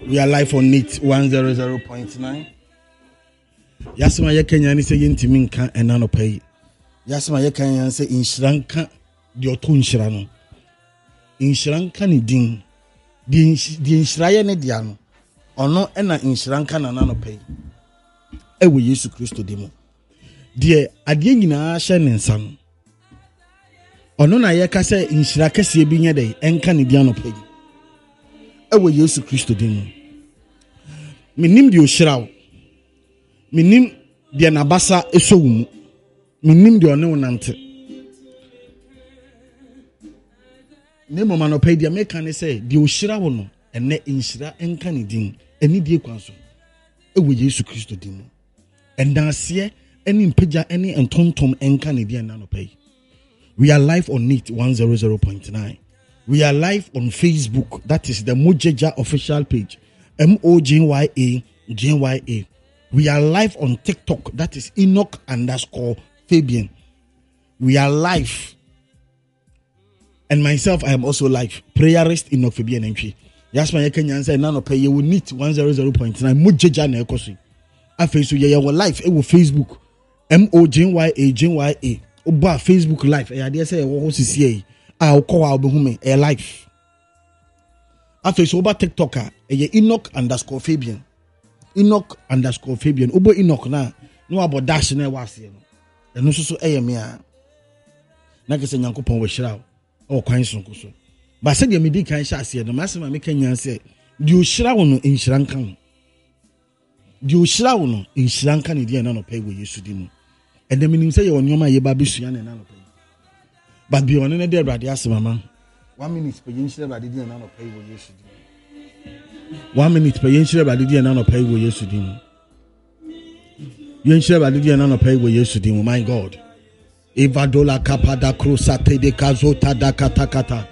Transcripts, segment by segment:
We are live on NIT 100.9. Yasma ye Kenya ni se yintimi nka enano pay. Yasma ye Kenya se inshranka di oto nshra no. Inshranka ni din. Di inshraye ne dia no. Ono ena inshranka na nano pay. Ewe Yesu Kristo dimo. Die adie nyina hye ne nsa no. Ono na ye ka se inshra kese bi nye dey enka ne dia no pay. Ewe Yesu Kristo dimo. Minim di oshirawo. Minim di nabasa esowumu. Minim di one wonante. Nemo manope di ameka ne se di oshirawo no ene inshira enka ne din eni die kwanso. Ewe Yesu Kristo dimo. Endanse eni mpeja eni entontom enka ne dia na no pay. We are live on NIT 100.9. We are live on Facebook. That is the Mojeja official page. MOJYA. We are live on TikTok. That is Enoch_Fabian. We are live. And myself, I am also live. Prayerist Enoch Fabian entry. Yes, my Kenyan say none of pay. You will need 100.9. Mojeja na ekosi. Afi so ye live. It will Facebook. MOJYA. Oba Facebook live. I dare say wo sisi a call out behume a life. After so over TikToker, Enoch_Fabian. Enoch_Fabian. Ubo Enoch na no about dash na was here. And no so ayamia. Nakase Nyankopon we shira o kwan sonko so. Ba se de me di kan sha ase no masema me kan say di o shira wo no inshranka no. Di o shira wo no inshranka ne di na no pay we Yesu di mu. And the meaning say your nyoma ye ba bisua na no pay. But be on any day, brother, yes, mama. 1 minute per inch, but did not pay what you should do. 1 minute per inch, but did not pay what you should do. You ain't sure, but did not pay what you should do, my God. Evadola Capada Crusate de Kazota da Katakata.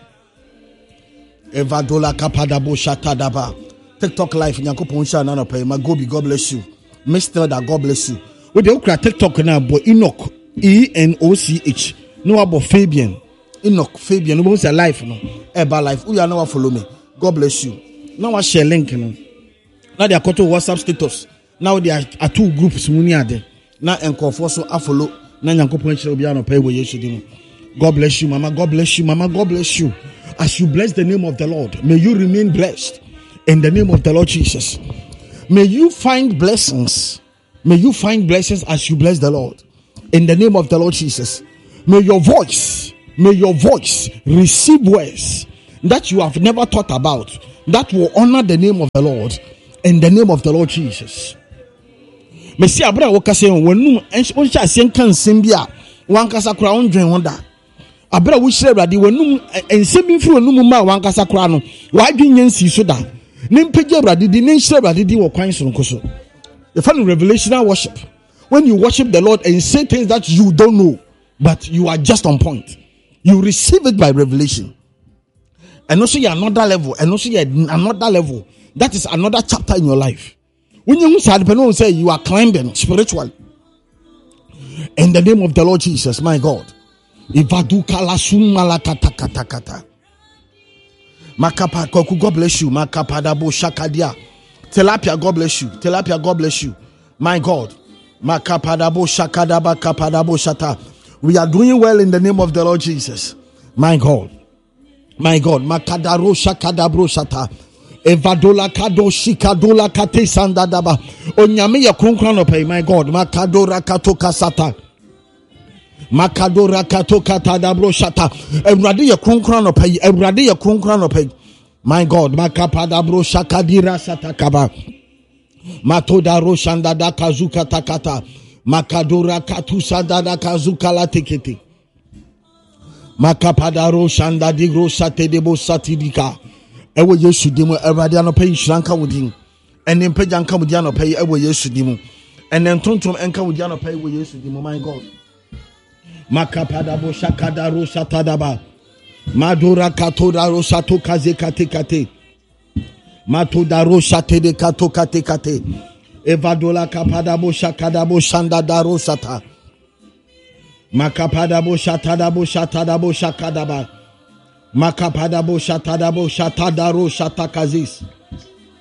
Evadola Capada Boshata Daba. TikTok life in Yankopon Shana pay. My Gobi, God bless you. Mr. Da, God bless you. With the Okra TikTok now, boy Enoch, ENOCH. No about Fabian. Enoch Fabian. No one's alive no. Eba life. Who you know follow me. God bless you. Now I share link no. Now they are called WhatsApp status. Now there are two groups muni ade. Now enko so a follow. Now Nyankopon chire obi ano pay we Yesu dimo. God bless you, mama. God bless you, mama. God bless you. As you bless the name of the Lord, may you remain blessed in the name of the Lord Jesus. May you find blessings. May you find blessings as you bless the Lord in the name of the Lord Jesus. May your voice receive words that you have never thought about that will honor the name of the Lord in the name of the Lord Jesus. Me see abra wo kase wonum onsha asien kan sembia wankasa kura ondwen wonda abra wo hire brade wonum ensemi firi wonum ma wankasa kura no wadwen nyansi so da ne mpege brade di ne hire brade di wo kwan sonko so. The final revelational worship, when you worship the Lord and say things that you don't know but you are just on point, you receive it by revelation. And also you're another level. And also you're another level. That is another chapter in your life. When you say you are climbing spiritually. In the name of the Lord Jesus, my God. Makapa koku, God bless you. Makapadabo shakadia. Tilapia, God bless you. Tilapia, God bless you. My God. Makapadabo shakadaba kapadabo shata. We are doing well in the name of the Lord Jesus. My God. My God. Makadaro shakadabro shata. Evadola kado shikadola kate sandadaba. Onyame ya krunkran pay. My God. Makadora kato kasata. Makadora kato katadabro shata. Evradi ya krunkran pay. Evradi ya krunkran pay. My God. Makapadabro shakadira satakaba. Matoda roshanda da kazuka takata. Makadora katusa dada kazuka la tekete. Makapadaro shanda digro sate debo satidika. Ewe Yesu dimo everybody ano pay shranka wudin. And then peja anka wudi ano pay ewe Yesu dimo. And then tontom anka wudi ano pay ewe Yesu dimo. My God. Makapadabo shakadaro satadaba. Madura katoda rosato kaze kate kate. Matoda rosate de kato kate kate. Evadola kapadabo shakadabo shanda daro sata. Makapadabo shatadabo shatadabo shakadaba. Makapadabo shatadabo shatadaro shatakazis.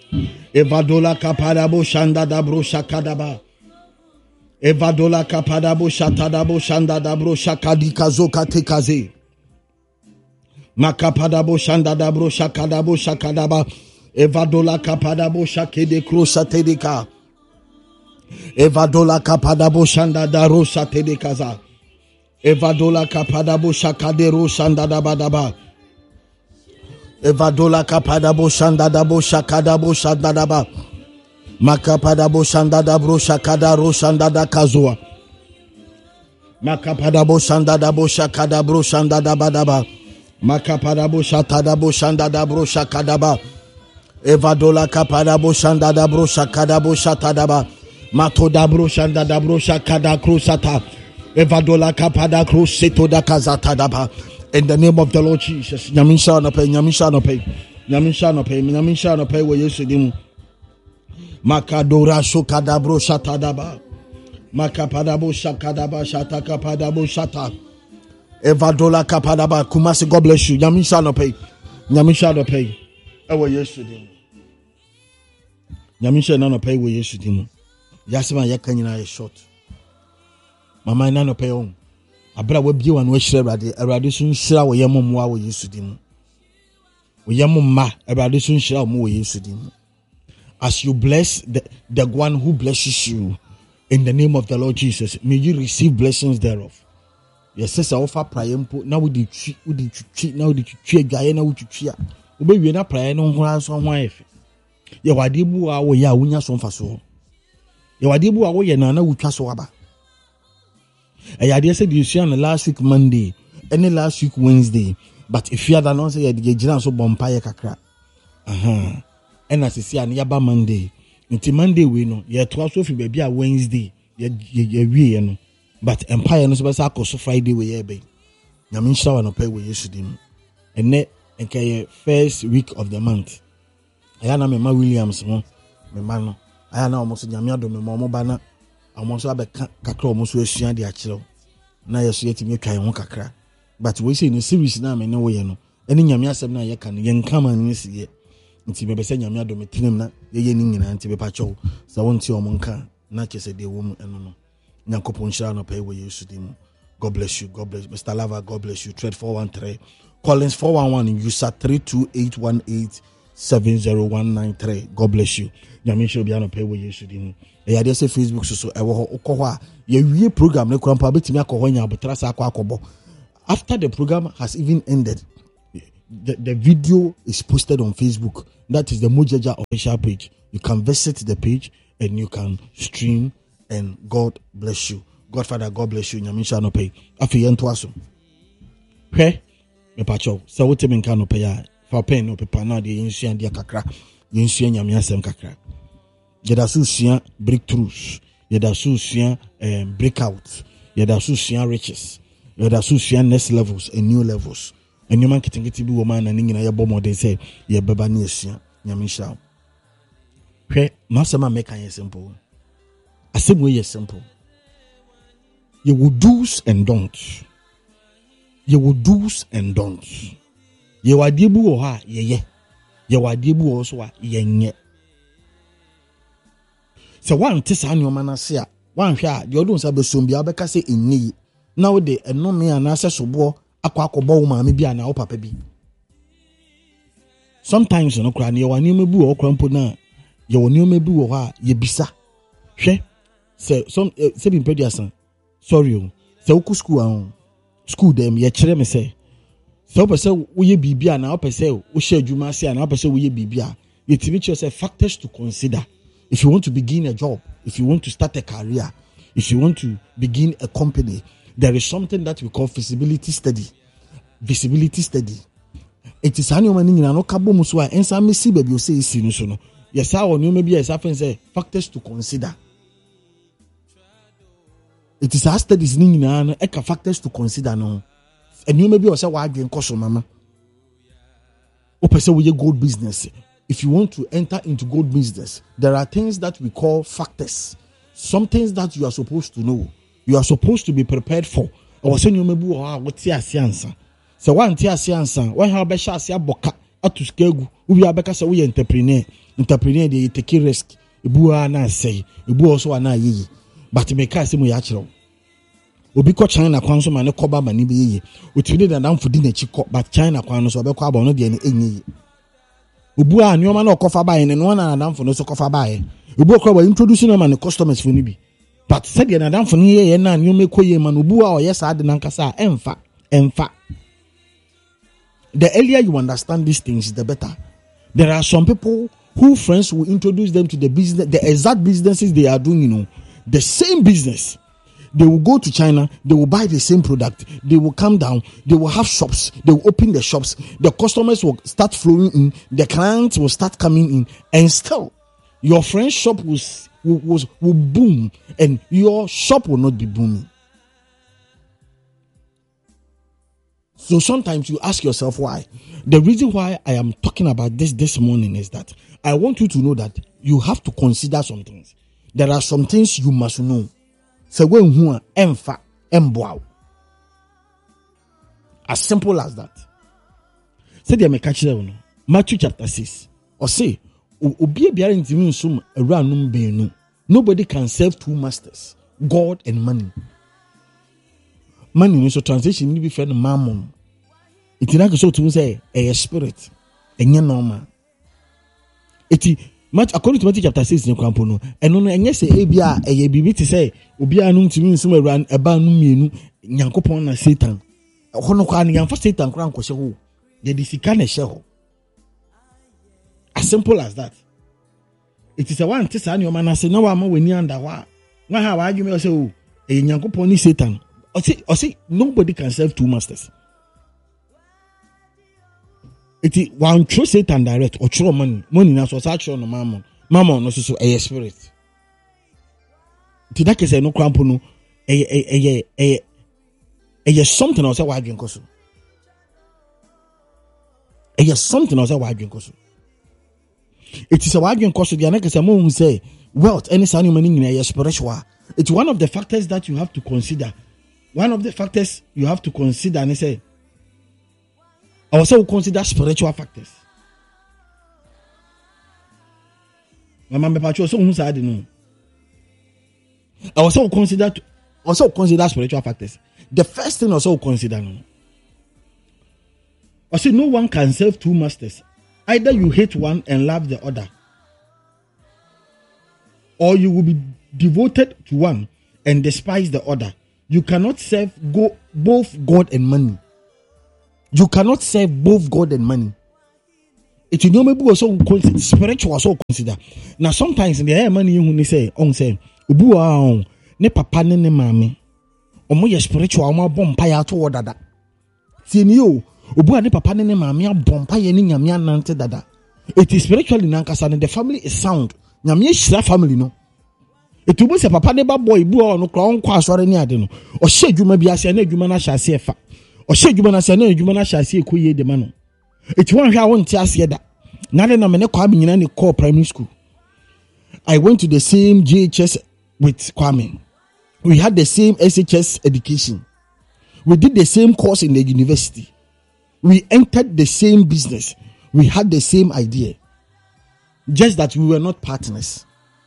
Evadola kapadabo shanda dabro shakadaba. Evadola kapadabo shatadabo shanda dabro shakadi kazoka tekaze. Makapadabo shanda dabro shakadabo shakadaba. Evadola kapadabo shakede krosatedeka. Evadola kapadabo shanda daro satedekaza. Evadola kapadabo shakadero shanda dabadaba. Evadola kapadabo shanda dabo shakadabo shanda daba. Makapadabo shanda dabro shakadaro shanda da kazua. Makapadabo shanda dabo shakadabro shanda dabadaba. Makapadabo shatadabo shanda dabro shakadaba. Evadola kapadabo shanda dabro shakadabo shatadaba. Matodabro shanda dabro shakada krusata. Evadola kapada kruseto da kazata daba. In the name of the Lord Jesus. Nyamisha no pay, nyamisha no pay. Nyamisha no pay, nyamisha no pay we yesudim. Makadora shokadabro shatadaba. Makapadabo shakadaba shataka padabo shata. Evadola kapadaba. Kumasi, God bless you. Nyamisha no pay. Nyamisha no pay. Ewe yesudim. Nyamisha no pay we yesudim. Yasima yakanyina is short. Mama na no pay on. Abra we bi wan we hire Awurade so nhira wo yem mo wo Yesu dim. Wo yem ma Awurade so nhira mo wo Yesu dim. As you bless the one who blesses you in the name of the Lord Jesus, may you receive blessings thereof. Yes, sister offer prayer mpo na wo di twi na wo di twi adwaye na wo twitwi a. Wo be wie na prayer no ho anso ho ayefe. Ye wade bu a wo ya wonya so mfa so. Ye wade bu a wo ye na na wo twa so aba. I said you see on last week Monday, any last week Wednesday, but if you had announced you had so bompire kakra. And as you see on yaba Monday, until Monday we know you had 12 baby a Wednesday, you know, but empire no so Friday we ye be. Yamin shower no pay we used to do. And net and first week of the month. I am my Williams, me man. I am almost Yamiado, me momo bana. Almost have a kakra almost we share the achilo. Na yesu yeti me twan ho kakra. But we say in series na me no we no. Eni nyame asem na ye ka no ye nkama ni siye. Nti be se nyame adom tinem na ye ni nyina nti be pa cho. Sa wonti o monka na kese de wo mu eno no. Nyankopon shira no pay we yesu dim. God bless you. God bless Mr. Lava. God bless you. Trade 413. Collins 411 in USA 328187019. God bless you. Nyame shira bia no pay we yesu dim. I say Facebook so ewo ye program ne krampa betimi akọ nya abotra sa akọ akobo. After the program has even ended, the video is posted on Facebook. That is the Mojaja official page. You can visit the page and you can stream, and God bless you. Godfather, God bless you. Nyamisha no pay. Afi yento aso. Hwe me pacho. Sa wote men kan no pay ya. Fa pen no pepa na de yinsu an de kakra. Yinsu nyame asem kakra. Yeda susua breakthroughs, yeda susua breakout, yeda susua riches, yeda susua next levels and new levels. And you man kitingiti bi woman and nyina ye bomo de say ye beba na esua nyamisha. Hwe masema make an simple. Asem we simple. You will do's and don'ts. You will do's and don'ts. Ye wadibu o ha ye. Ye wadibu o so a ye nye. So one tisa an your manasia, one share, you don't have a sumbia because in knee. Now de and no me an answer so bo a quack or bow maybe an opa baby. Sometimes no cry near one new mebu or crumple na. You new mebu or ye bisa. She say some 7 pediason. Sorry, so school them ye chere me say. So per se we be an upper say, we share Jumasi and upper say we be ye teach yourself factors to consider. If you want to begin a job, if you want to start a career, if you want to begin a company, there is something that we call feasibility study. Visibility study. It is annual money in an okabo muswa and some see baby you say is no. Yes, I or you maybe as often say factors to consider. It is our studies in eka factors to consider no. And you maybe also why drink cost mama. Open say we gold business. If you want to enter into gold business, there are things that we call factors. Some things that you are supposed to know. You are supposed to be prepared for. I was saying you maybe what's your science. So one tia science, one how be sha boka atu skegu ubi abeka say we entrepreneur dey take risk ebu na say ebu also na yiyi but me ka say mo ya kire obi ko China kwan so ma ne koba ma ni be yiyi otumi de dan fudi na chi ko but China kwan no so be ko aba no de ne enyi obu a nyoma na okofa ba yen no na dan fo no so kofa ba yen obu okra ba introduce no ma ne customers fo ni bi but said the dan fo ni ye na nyoma koye ma no obu a oye sa de nan kasa emfa the earlier you understand these things the better. There are some people who friends will introduce them to the business, the exact businesses they are doing, the same business. They will go to China, they will buy the same product, they will come down, they will have shops, they will open the shops, the customers will start flowing in, the clients will start coming in, and still your friend's shop will boom, and your shop will not be booming. So sometimes you ask yourself why. The reason why I am talking about this morning is that I want you to know that you have to consider some things. There are some things you must know. So when who are emfa embow. As simple as that. Say they may catch them. Matthew chapter 6. Or say nobody can serve two masters, God and money. Money so translation need be friend mammon. It is not so to say a spirit, a normal. It much according to Matthew chapter 6 in Campono, and no, and yes, a baby to say, Ubia num to me somewhere around about Numienu, Yankopon and Satan. Honokan Yan for Satan crown Kosho, the Disicane shell. As simple as that. It is a one to say, your man, I say, no one when you're under what. Why have I you say, a Yankopon Satan? Or see, nobody can serve two masters. It is one true Satan direct or true money. Money now so such on mammon. Mammon no so a spirit. Tidake say no crampo no a something else why drink also. Something else why drink also. It is a why drink also. The anake say mo say wealth any sign money in a spiritual. It's one of the factors that you have to consider. One of the factors you have to consider, and I say, I also consider spiritual factors. My mama pacho so who's I know. I also consider spiritual factors. The first thing I also consider, I say no one can serve two masters. Either you hate one and love the other, or you will be devoted to one and despise the other. You cannot serve both God and money. You cannot serve both God and money. It you know maybe also consider spiritual also consider. Now sometimes in the air money you say on say ubu ne papa ne mami omo ye spiritual omo bompa ya to dada. Tieni yo ubu ne papa ne mami bompa ye ni nyame anante dada. It is spiritually nankasa and the family is sound. Nyame shira family no. Etubu se papa ne ba boy bu no kra on kwa asore ni ade no o hye adwuma bi ase na adwuma na hyase efa o hye adwuma na ase na adwuma na hyase ekoye de ma no eti won hwa won ti ase da na de na me ne Kwame nyina ne call primary school. I went to the same JHS with Kwame. We had the same SHS education. We did the same course in the university. We entered the same business. We had the same idea. Just that we were not partners.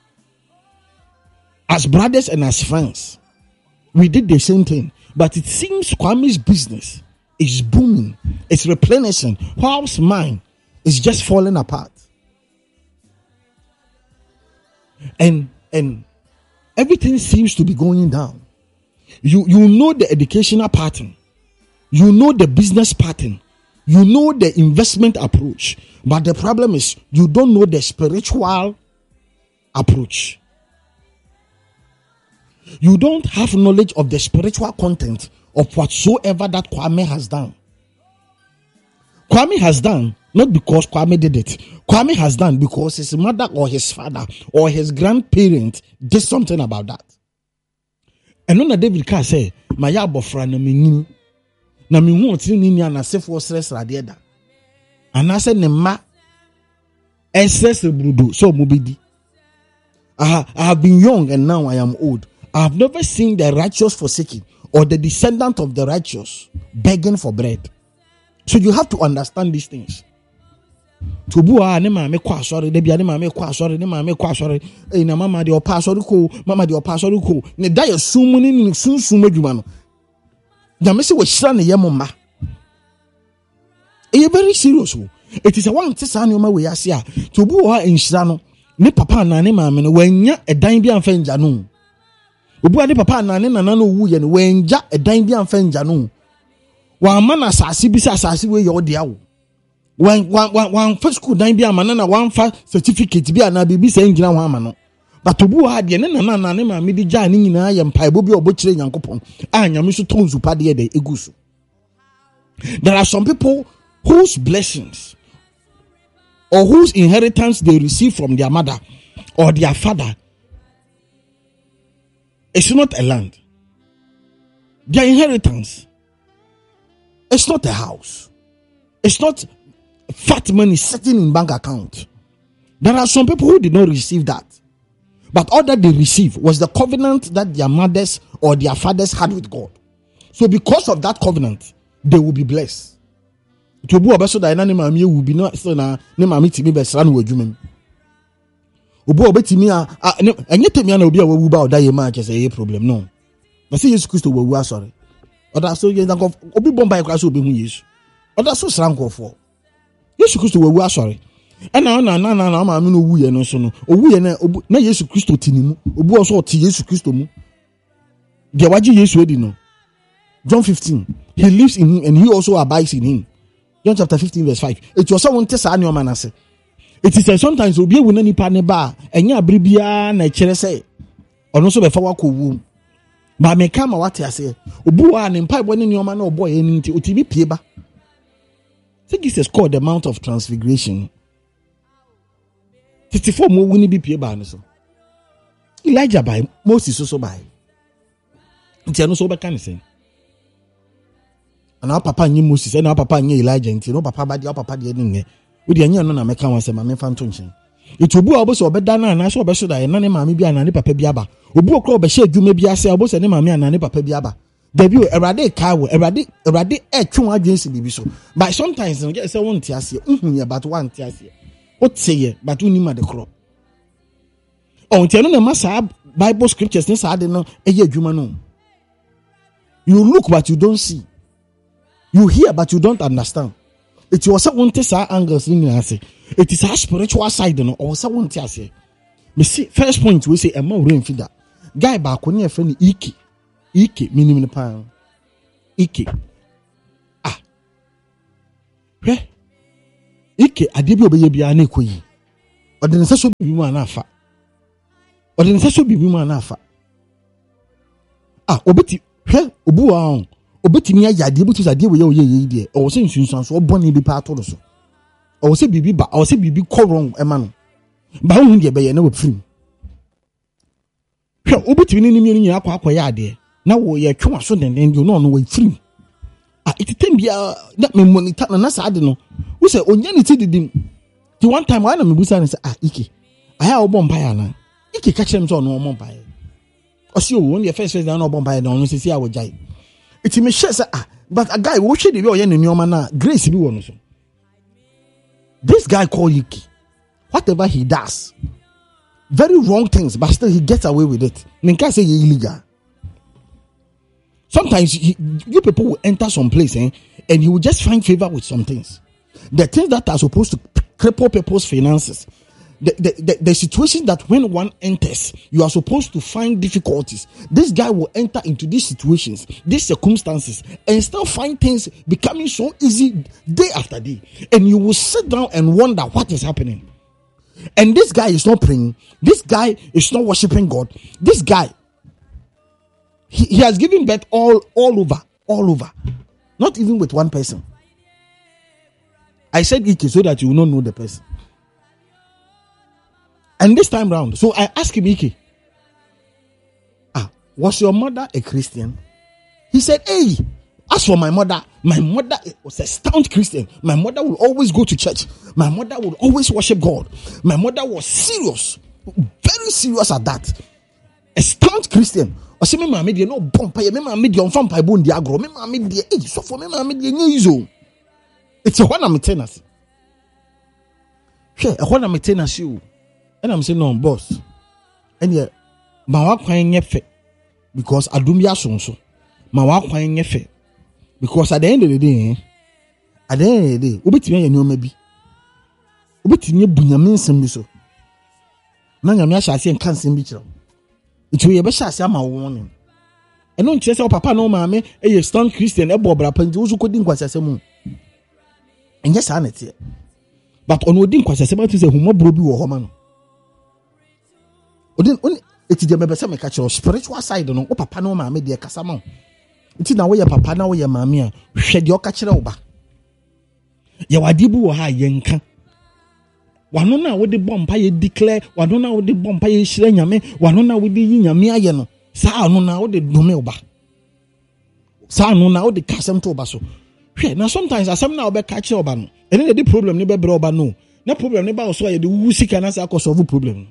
As brothers and as friends, we did the same thing. But it seems Kwame's business is booming. It's replenishing. Whilst mine is just falling apart. And everything seems to be going down. You know the educational pattern. You know the business pattern. You know the investment approach. But the problem is you don't know the spiritual approach. You don't have knowledge of the spiritual content of whatsoever that Kwame has done. Kwame has done not because Kwame did it. Kwame has done because his mother or his father or his grandparent did something about that. And when David can say, "My abofra na menyin na me hu otiri ni anasefo sresra de da." And I said, "Nema SS brudo so mobidi." I have been young and now I am old. I have never seen the righteous forsaken or the descendant of the righteous begging for bread. So you have to understand these things. Tobua ne maame kwa asɔre de bia ne maame kwa asɔre na mama de opa asɔre ko ne da yɛ sum ne sunsum adwuma no nyame se wo hyira ne yɛ mma e very serious o. It is a one tesa ne ma we ase a tobua enhyira no ne papa na ne maame no wanya ɛdan bi amfa ngya no obua ne papa na ne nana no wu ye no wanja ɛdan bi amfa ngya no wa ma na asase bi sa asase we yɛ ode awo one first school dan bi amana na one fa certificate bi ana bibi sa ngina ho amano but obu ha de ne na ne ma me di gya ne nyina ya mpaebo bi obo kire Nyankopon anyame so tonzu pa de egusu. There are some people whose blessings or whose inheritance they receive from their mother or their father is not a land. Their inheritance is not a house. It's not fat money sitting in bank account. There are some people who did not receive that. But all that they received was the covenant that their mothers or their fathers had with God. So because of that covenant, they will be blessed. To bu obeso da na ne maame will be no so na ne maame timi be sra no wadwuma. Obu obetimi a enye temi na obi a wawu ba oda ye ma che say problem no. Na say Jesus Christ wawu asori. Oda so ye nko obi bomba e kra so obi hu Jesus. Oda so sra nkofo. Jesus Christ wawu asori. Na maame no wuye no so no. Owuye na Jesus Christ tinimu. Obu oso oti Jesus Christ mu. De waji Jesus edi no. John 15. He lives in him and he also abides in him. John chapter 15 verse 5. It was someone tesa ani o manase. It is sometimes obi ewu na nipa ne ba enya abribia na kire say ono so be fa wakowu. Ba me ka ma wate ase. Obu wa ne mpa ebo ne nioma na obo ye nti otimi pie ba. So this is called the Mount of Transfiguration. 54 mo wuni bi pie ba no so. Elijah by Moses so by. Nti ano so be kan say. And our papa nyi Moses and our papa nyi Elijah nti no papa ba dia papa dia ne we dia nyi no na meka wan se ma me fa nto nchen itubu a oboso obeda na na so obeso da na ne maame bia na ne papa bia ba obu okro obehye adwuma bia se oboso ne maame na ne papa bia ba da bi erade ka wo erade etwe adwen si bibi so but sometimes no say won ti ase ya but one ti ase o teye but uni ma de kro o nti no na masa Bible scriptures ne sa de no eye adwuma no. You look but you don't see. You hear but you don't understand. It was a one test angles in say. It is a spiritual side no or someone tell say. Me see first point we say a more rain feeder. Guy back on your friend Ike minimum pound. Ike. Ah. He? Ike adibi obeye bia na ekoyi. Odene so bibi mu anafa. Odene so bibi mu anafa. Ah, obeti he obu a obetimi ayade butu sade we ye de o se nsunsan so obone bi pa to do so o se bibi ba o se bibi ko wrong e ma no ba hu de be ye na wo film hwe obetimi ni mi ni akwa yade na wo ye twa so den den no no wo film ah ititem bia na me monitor na sa ade no wo se onya ni tididim the one time why na me busa na say ah Ike aya obo mpa ya na Ike ka kire me so no omo mpa ya o se o won the first na obo mpa ya na no se si awojai. It may share say but a guy who should be in na grace be one so. This guy called Ike, whatever he does, very wrong things, but still he gets away with it. Ninka say he illegal. Sometimes you people will enter some place and you will just find favor with some things. The things that are supposed to cripple people's finances. The situation that when one enters, you are supposed to find difficulties. This guy will enter into these situations, these circumstances, and still find things becoming so easy day after day. And you will sit down and wonder what is happening. And this guy is not praying. This guy is not worshiping God. This guy, he has given birth all over. Not even with one person. I said Ike so that you will not know the person. And this time round, so I asked him, Ike, was your mother a Christian? He said, hey, as for my mother was a staunch Christian. My mother would always go to church. My mother would always worship God. My mother was serious, very serious at that. A staunch Christian. I say, me mama no bompa, me mama on fan pipe on the agro, me mama so for me mama izo. It's a one I'm tennis. hwe ehona mete na se o and I'm saying no boss and yeah ma wa kwan nye fe because adum ya so ma wa kwan nye fe because at the end of the day obetimi ya nyoma bi obetimi bunyame nsem bi so na nyame ahya ase nka nsem bi kire itu ye be hya ase ama wo ne eno nkyere se papa na o maame eye strong Christian ebo bra panti wo so kodi nkwasase mu enye sa na tie but ono odi nkwasase ma tu se humobro bi wo ho ma no odin eti de mebe se me ka kire spiritual side no o papa na o maame de kasa ma iti na wo ye papa na wo ye maame a hwe de o ka kire wo ba ye wadibu wo ha yenka wano na wo de bompa ye declare wano na wo de bompa ye hire nyame wano na wo de yi nyame aye no saa no na wo de dome wo ba saa no na wo de kasem to ba so hwe na sometimes asem na wo be ka kire wo ba no ene de problem ne be bre wo ba no na problem ne ba wo so ye de wusika na sa ko solve problem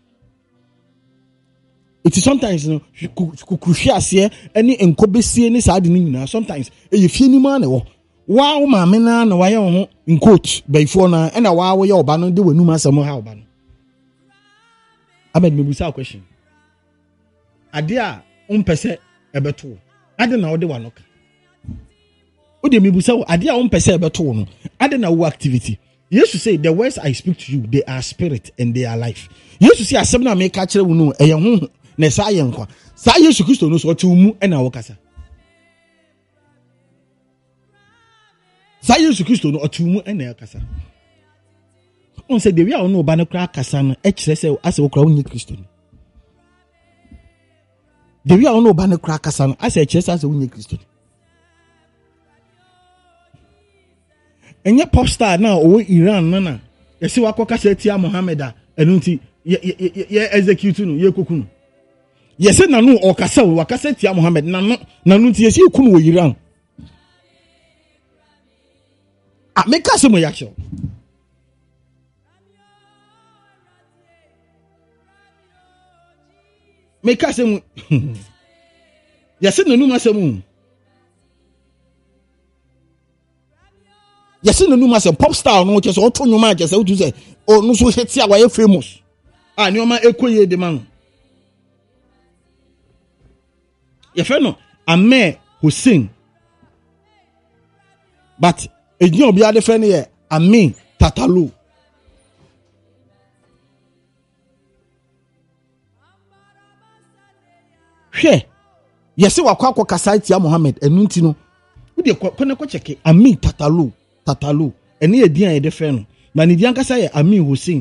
it is sometimes no kukuhwe ase ene enkobesie ne saa de ni nyina sometimes ye fie ni ma na wo wow maame na wa ye ho in coach before na na wa wo ye oba no de wanu masam ha oba no abed me busa question ade a umpese ebeto ade na wo de wa no ka wo de me busa ade a umpese ebeto no ade na wo activity Jesus say the words I speak to you they are spirit and they are life. Jesus say asem na me ka kire wo no eye ho na sa ye nkwa sa Yesu Kristo no so te mu na wo kasa sa Yesu Kristo no otumu ena akasa on say the way no ba no kra akasa no e kire se ase wo kra wo nyi Kristo ni the way no ba no kra akasa no ase e kire se ase wo nyi Kristo ni enye pop star na o Iran na yesi wakokasa tia Muhammad a enu nti ye execute no ye koku no yesi na no o kasa wakasa tia Muhammad na no nti yesi ku no wo Iran make us some reaction. Make us some. Yes, no masem. Yes, no masem. Pop star no just auto no man just to say. Oh, no so hit ya why famous. Ah, no man ekoye de man. Ye fe no Ahmed Hussein. But ejin obi ade fe ne ye Amin Tatalu hwe yesi wakwa kasa tia Muhammad enu nti no wo de kone ko cheke Amin Tatalu ene ye dian ye de fe no na ne dian kasa ye Amin Hussein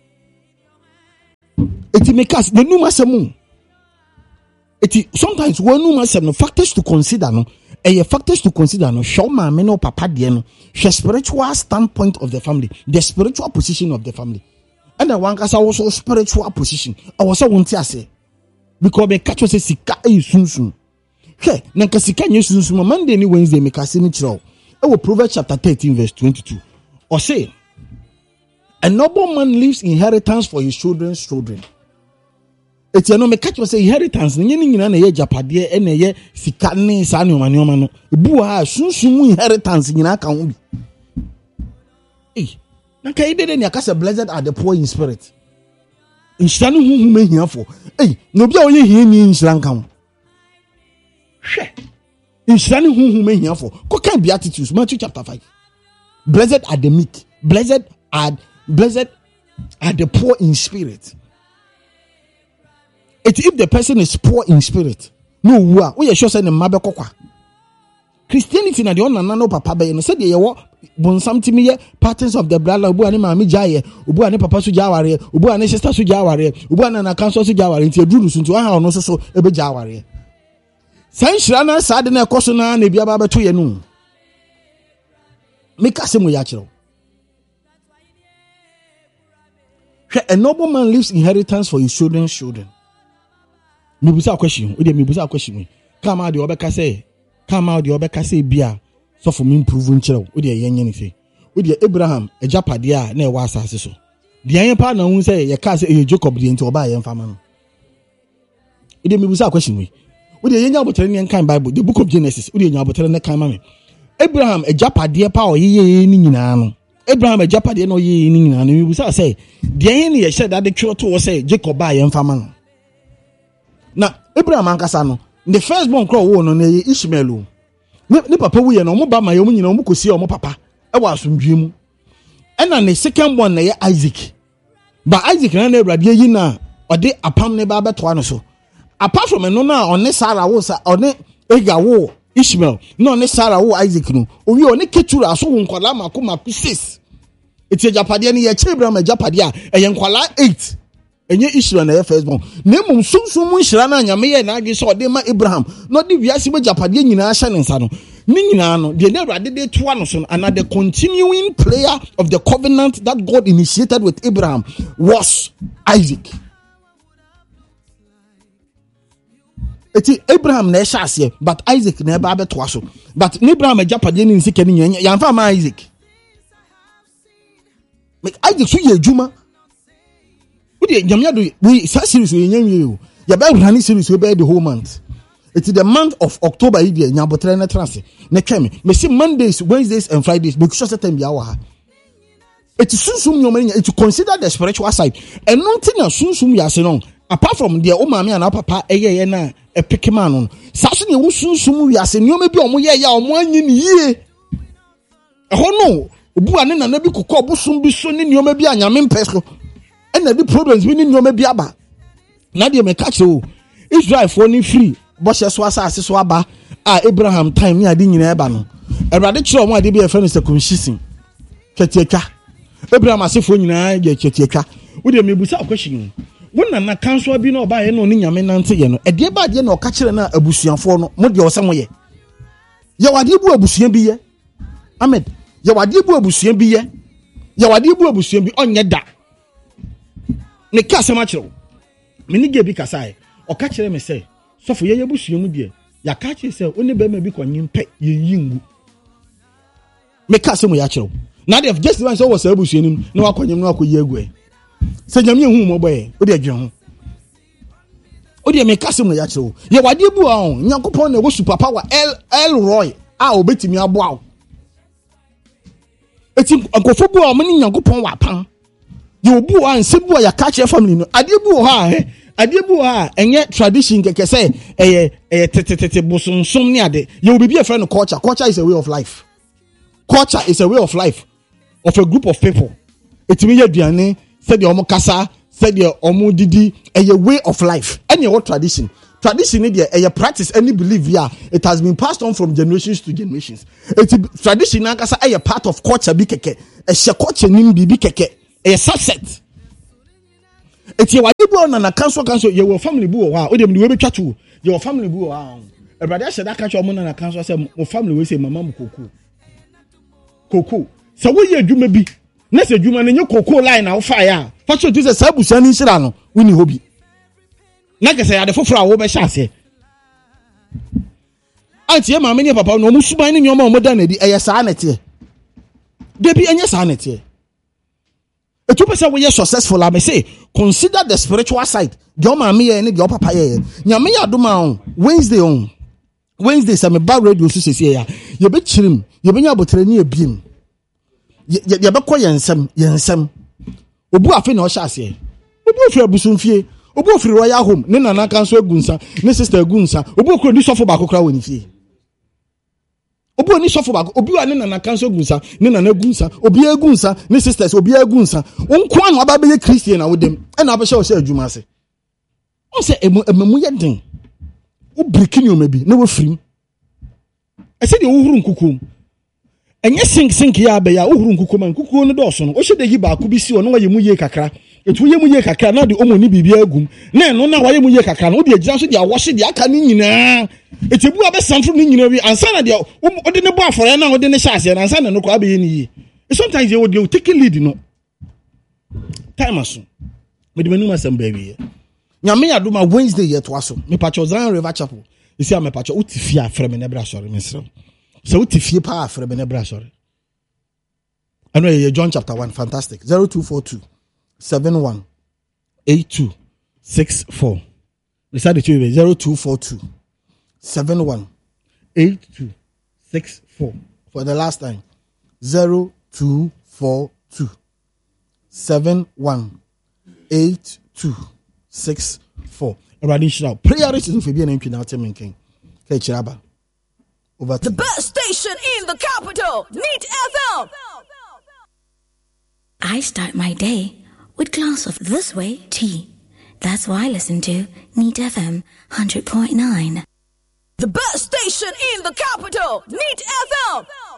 eti mekas the numa semu eti sometimes when numa semu no factors to consider no factors to consider no show ma me no papa de no the spiritual standpoint of the family the spiritual position of the family and one kasa also spiritual position I was so won't say because be catch us sika sunsun he na ka sika nye sunsun Monday ni Wednesday me ka se ni kiro e wo Proverbs chapter 13 verse 22 or say a noble man leaves inheritance for his children's children. Eti no me catch you say inheritance ni nyina na ye japade e na ye sika ne sa ne omanioma no ebu ha sunsun inheritance nyina ka ho bi na kai dede ne akasa blessed are the poor in spirit inhyira no huhu mehiafo no bia onye hie ni inhyira nka ho hwe inhyira no huhu mehiafo ko kan beatitudes Matthew chapter 5 blessed are the meek blessed are the poor in spirit. If the person is poor in spirit, no wa we sure say ne mabe kokwa. Christianity na de on na no papa be no say de ye wo bonsam timi ye patterns of the blood obu ani maami jaye obu ani papa so jaware obu ani sister so jaware obu ani na council so jaware nti eduru so nti wa ha no so ebe jaware. San hira na sa de na ekoso na na bia ba beto ye no. Make us mo ya kiro. A noble man leaves inheritance for his children's children. Me busa question. We dey me busa question. Come out the obeka say bia so for me improve nchiro. We dey yenye ni say. We dey Abraham ejapade a na e wa asase so. De yen pa na hu say ye ka say e Jacob de nti oba ye mfama no. We dey me busa question we. We dey yenya abotere ne kan Bible, the book of Genesis. We dey yenya abotere ne kan ma me. Abraham ejapade pa o yeye ni nyina no. Abraham ejapade no ye ni nyina no we say de yen ye hye that de twe to say Jacob ba ye mfa ma no na Abraham ankasa no the first born crow wo no na ye Ishmael o ne papa wu ye no mo ba ma ye mo nyina mo kosi o mo papa e wa asomdwe mu ena ne second born na ye Isaac ba Isaac na Abraham ye yi na ode apam ne ba beto ano so apart from no na one Sarah wo sa one Ega wo Ishmael no ne Sarah wo Isaac no owi one ketura so wo nkwala makoma 6 eti japade ne ye che Abraham japade a eye nkwala 8 enye Ishmael na ye first born na mum sumsum mu nhira na nyame ye na adwe so de ma Abraham no de wiase be japade nyina hye ne nsa no ni nyina no de na Awurade de to ano so and the continuing player of the covenant that God initiated with Abraham was Isaac. Eti Abraham na ehye but Isaac na eba beto aso but Abraham japade ni nsike ni nya yamfa ma Isaac make Isaac so ye adwuma odi nyamya do we series we nyanwie o ya be run series we be the whole month. Eti the month of October ide nyabotre na trance na tweme me say Mondays, Wednesdays and Fridays make sure that time bia wa ha eti sunsum nyoma nya to consider the spiritual side and nothing na sunsum ya se no apart from the omame and papa eye na epeke man no saso ne wo sunsum wi ase nyoma bi omo ye ya omo anyi ne yie eho no obu ane na bi kokọ obusum bi so ne nyoma bi anyame mpeso ena di problems bi ne nyoma bi aba na de me catch o Israel for ni free bo hye so asase so aba a Abraham time ni ade nyina eba no Awurade kire omo ade bi e fa no circumcision ketieka Abraham asefo nyina ye ketieka wo de me busa question wona na kanso bi na oba ye no ni nyame nante ye no ede ba de na oka kire na abusuanfo no mo de osem ye wade bu abusuan bi ye Ahmed ye wade bu abusuan bi ye wade bu abusuan bi onye da ne ka asem a kire me ni ge bi kasae oka kire me say sofo ye abusuan mu de ya ka kire say oni be ma bi konyin pe ye yingu me ka asem ya kire na de just one so was abusuan nim na wakonyem na wakoyi agu se nyame hu mo boye o de adwe ho o de me kase mo ya kire ye wade bu a on Nyankopon na wo super power El Roy a obetimi abo a eti ankofo bu a mo ni Nyankopon wa pan ye obu a nse bu a ya ka kire family no ade bu ha ade bu ha enye tradition keke say tete bosonsom ni ade ye obibi e friend culture is a way of life. Culture is a way of life of a group of people. Etimi ye duane said your kasa said your omo didi a way of life. Any what tradition is a practice any belief it has been passed on from generations to generations. It's tradition kasa a part of culture bi keke a she culture nim bi keke a subset. It's your wadibu na council your family bu ha o dem we be twatu your family bu ha a brother said that catch your na council say my family we say mama mu koko so we ye adwuma bi na se adwuma na nye koko line na wo fa ya fa so tu se sabusa ni nhira no we ni hobi na ke se ya de foforo a wo be hya ase antie mama ni papa no mu suban ni nyoma mo da na di eye saa na tie de bi enye saa na tie etu pese we ye successful am say consider the spiritual side de o mama ye ni de o papa ye nyame ya doma on Wednesday some bar radio so say ya ye be chirim ye be nya botre ni ebiem ye be kɔ yensem obu afi na o hya ase obu ofri abusumfie obu ofri royal home ne nana kan so agunsa ne sister agunsa obu okro ni sofo ba kokra woni fie obu oni sofo ba obi wa ne nana kan so agunsa ne nana agunsa obi agunsa ne sisters obi agunsa onko an aba be Christian na wodem e na abehye o hye adwuma ase o se emamu ye den o brikini o mabi na wo frim ese de wo huru nkukum enye sink ya be ya wo huru nkukum nkukum no do so no o hye de yi ba ko bi si o no waye mu ye kakra etu ye mu ye kakra na de o mo ni bibia agum na eno na waye mu ye kakra no o de agira so de awoshe de aka ni nyina etebu abesamfo ni nyina bi ansa na de o de ne bo afore na o de ne hyase na ansa na no ko abe ye ni yi sometimes you dey take lead no time aso me de manu asem ba wi nyame ya do ma Wednesday ye to aso me pacho Zion River Chapel isi am pacho utifia afre me na bra sori me sere so utifie pa afre me na bra sori anu ye John chapter 1 fantastic 0242 71 8264 we said it 0242 71 8264 for the last time 0242 42 718264. Radishra prayer is for being in Quinata Minking. Kechiraba. Over the best station in the capital, Neat FM. I start my day with a glass of This Way tea. That's why I listen to Neat FM 100.9. The best station in the capital, Neat FM.